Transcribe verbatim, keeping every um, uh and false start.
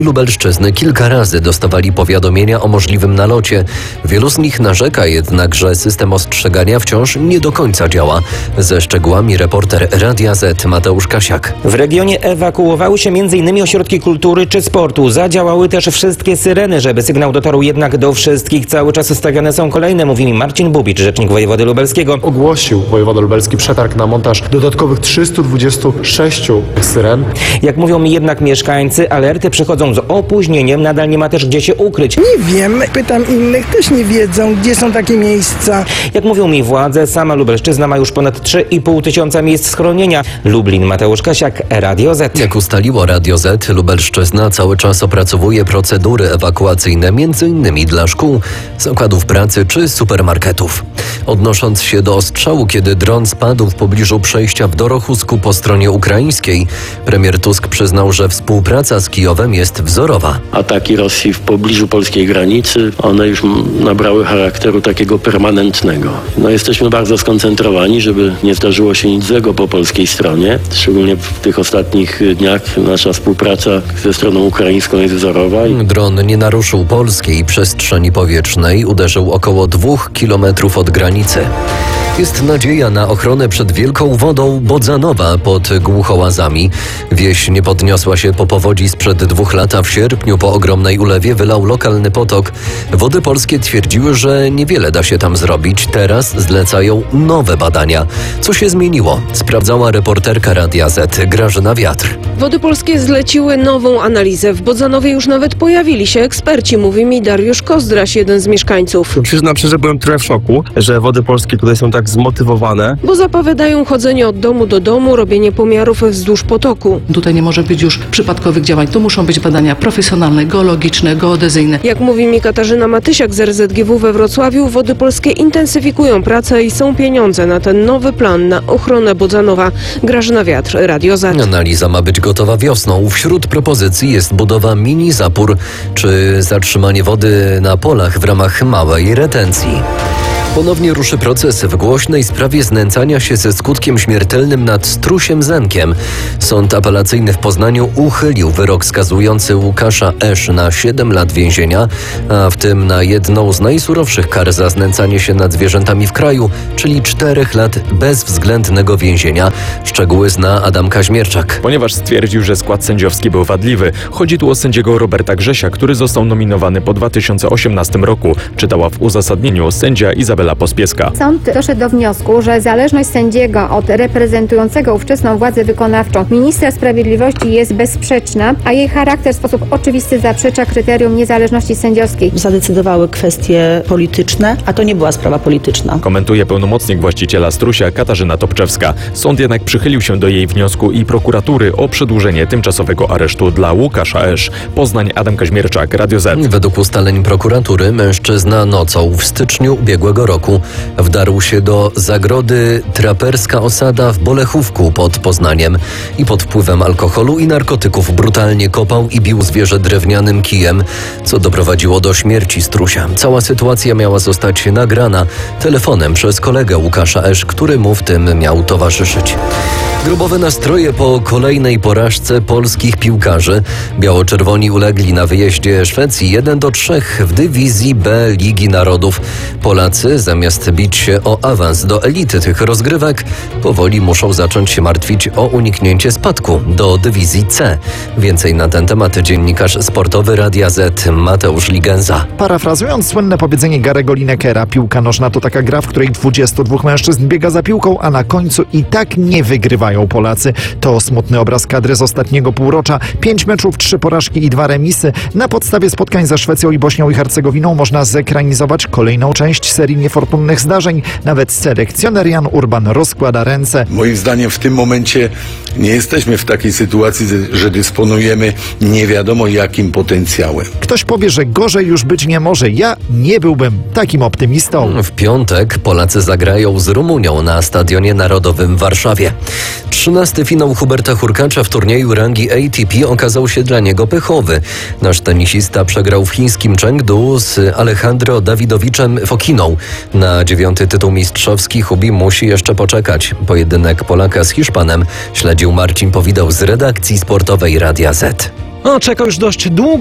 Lubelszczyzny kilka razy dostawali powiadomienia o możliwym nalocie. Wielu z nich narzeka jednak, że system ostrzegania wciąż nie do końca działa. Ze szczegółami reporter Radia Z Mateusz Kasiak. W regionie ewakuowały się między innymi ośrodki kultury czy sportu. Zadziałały też wszystkie syreny, żeby sygnał dotarł jednak do wszystkich. Cały czas stawiane są kolejne, mówi mi Marcin Bubicz, rzecznik wojewody lubelskiego. Ogłosił wojewoda lubelski przetarg na montaż dodatkowych trzystu dwudziestu sześciu syren. Jak mówią mi jednak mieszkańcy, alerty przychodzą z opóźnieniem, nadal nie ma też gdzie się ukryć. Nie wiem, pytam innych, też nie wiedzą, gdzie są takie miejsca. Jak mówią mi władze, sama Lubelszczyzna ma już ponad trzy i pół tysiąca miejsc schronienia. Lublin, Mateusz Kasiak, Radio Z. Jak ustaliło Radio Z, Lubelszczyzna cały czas opracowuje procedury ewakuacyjne, między innymi dla szkół, zakładów pracy czy supermarketów. Odnosząc się do ostrzału, kiedy dron spadł w pobliżu przejścia w Dorochusku po stronie ukraińskiej, premier Tusk przyznał, że współpraca z Kijowem jest wzorowa. Ataki Rosji w pobliżu polskiej granicy, one już nabrały charakteru takiego permanentnego. No, jesteśmy bardzo skoncentrowani, żeby nie zdarzyło się nic złego po polskiej stronie. Szczególnie w tych ostatnich dniach nasza współpraca ze stroną ukraińską jest wzorowa. Dron nie naruszył polskiej przestrzeni powietrznej, uderzył około dwóch kilometrów od granicy. Jest nadzieja na ochronę przed wielką wodą Bodzanowa pod Głuchołazami. Wieś nie podniosła się po powodzi sprzed dwóch lat, a w sierpniu po ogromnej ulewie wylał lokalny potok. Wody polskie twierdziły, że niewiele da się tam zrobić. Teraz zlecają nowe badania. Co się zmieniło? Sprawdzała reporterka Radia Z Grażyna Wiatr. Wody polskie zleciły nową analizę. W Bodzanowie już nawet pojawili się eksperci, mówi mi Dariusz Kozdraś, jeden z mieszkańców. Przyznam szczerze, byłem trochę w szoku, że Wody polskie tutaj są tak zmotywowane. Bo zapowiadają chodzenie od domu do domu, robienie pomiarów wzdłuż potoku. Tutaj nie może być już przypadkowych działań. To muszą być badania profesjonalne, geologiczne, geodezyjne. Jak mówi mi Katarzyna Matysiak z R Z G W we Wrocławiu, Wody polskie intensyfikują pracę i są pieniądze na ten nowy plan na ochronę Bodzanowa. Grażyna Wiatr, Radio Z. Analiza ma być gotowa wiosną. Wśród propozycji jest budowa mini zapór czy zatrzymanie wody na polach w ramach małej retencji. Ponownie ruszy proces w głośnej sprawie znęcania się ze skutkiem śmiertelnym nad strusiem Zenkiem. Sąd apelacyjny w Poznaniu uchylił wyrok skazujący Łukasza Esz na siedem lat więzienia, a w tym na jedną z najsurowszych kar za znęcanie się nad zwierzętami w kraju, czyli czterech lat bezwzględnego więzienia. Szczegóły zna Adam Kaźmierczak. Ponieważ stwierdził, że skład sędziowski był wadliwy. Chodzi tu o sędziego Roberta Grzesia, który został nominowany po dwa tysiące osiemnastym roku. Czytała w uzasadnieniu sędzia Izabela Pospieska. Sąd doszedł do wniosku, że zależność sędziego od reprezentującego ówczesną władzę wykonawczą ministra sprawiedliwości jest bezsprzeczna, a jej charakter w sposób oczywisty zaprzecza kryterium niezależności sędziowskiej. Zadecydowały kwestie polityczne, a to nie była sprawa polityczna. Komentuje pełnomocnik właściciela Strusia Katarzyna Topczewska. Sąd jednak przychylił się do jej wniosku i prokuratury o przedłużenie tymczasowego aresztu dla Łukasza Esz. Poznań, Adam Kaźmierczak, Radio Z. Według ustaleń prokuratury mężczyzna nocą w styczniu ubiegłego roku wdarł się do zagrody Traperska Osada w Bolechówku pod Poznaniem i pod wpływem alkoholu i narkotyków brutalnie kopał i bił zwierzę drewnianym kijem, co doprowadziło do śmierci strusia. Cała sytuacja miała zostać nagrana telefonem przez kolegę Łukasza Esz, który mu w tym miał towarzyszyć. Grobowe nastroje po kolejnej porażce polskich piłkarzy. Biało-czerwoni ulegli na wyjeździe Szwecji jeden do trzech w dywizji B Ligi Narodów. Polacy zamiast bić się o awans do elity tych rozgrywek, powoli muszą zacząć się martwić o uniknięcie spadku do dywizji C. Więcej na ten temat dziennikarz sportowy Radia Z Mateusz Ligenza. Parafrazując słynne powiedzenie Garego Linekera, piłka nożna to taka gra, w której dwudziestu dwóch mężczyzn biega za piłką, a na końcu i tak nie wygrywają Polacy. To smutny obraz kadry z ostatniego półrocza. Pięć meczów, trzy porażki i dwa remisy. Na podstawie spotkań ze Szwecją i Bośnią i Hercegowiną można zekranizować kolejną część serii niefortunnych zdarzeń. Nawet selekcjoner Jan Urban rozkłada ręce. Moim zdaniem w tym momencie nie jesteśmy w takiej sytuacji, że dysponujemy nie wiadomo jakim potencjałem. Ktoś powie, że gorzej już być nie może. Ja nie byłbym takim optymistą. W piątek Polacy zagrają z Rumunią na Stadionie Narodowym w Warszawie. Trzynasty finał Huberta Hurkacza w turnieju rangi A T P okazał się dla niego pechowy. Nasz tenisista przegrał w chińskim Chengdu z Alejandro Dawidowiczem Fokiną. Na dziewiąty tytuł mistrzowski Hubi musi jeszcze poczekać. Pojedynek Polaka z Hiszpanem śledził Marcin Powideł z redakcji sportowej Radia Z. O, czeka już dość długo.